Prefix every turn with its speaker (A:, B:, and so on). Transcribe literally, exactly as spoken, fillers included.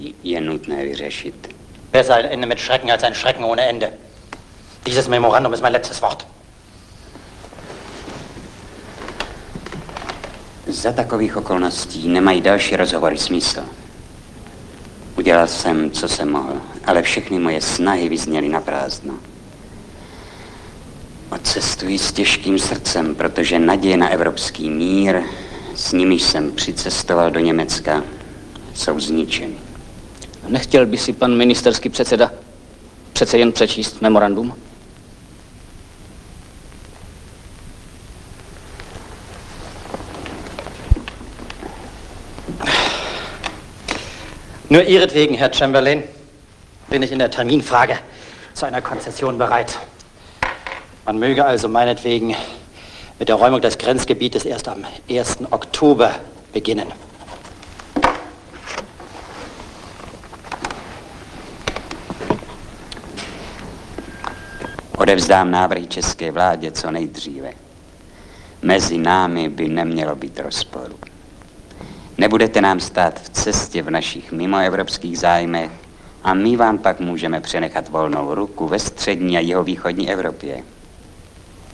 A: je nutné vyřešit.
B: Besser ein Ende mit Schrecken als ein Schrecken ohne Ende. Dieses Memorandum ist mein letztes Wort.
A: Za takových okolností nemají další rozhovory smysl. Udělal jsem, co jsem mohl, ale všechny moje snahy vyzněly na prázdno. Odcestuji s těžkým srdcem, protože naděje na evropský mír, s nimiž jsem přicestoval do Německa, jsou zničeny.
C: Nechtěl by si pan ministerský předseda přece jen přečíst memorandum?
B: Nur Ihretwegen, Herr Chamberlain, bin ich in der Terminfrage zu einer Konzession bereit. Man möge also meinetwegen mit der Räumung des Grenzgebietes erst am ersten Oktober beginnen.
A: Odevzdám návrhy české vládě co nejdříve. Mezi námi by nemělo být rozporu. Nebudete nám stát v cestě v našich mimoevropských zájmech a my vám pak můžeme přenechat volnou ruku ve střední a jihovýchodní Evropě.